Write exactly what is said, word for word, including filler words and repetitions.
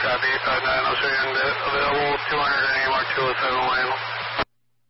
Copy eight five nine, I'll show you in a bit. Available two hundred at A M R two oh seven Lionel.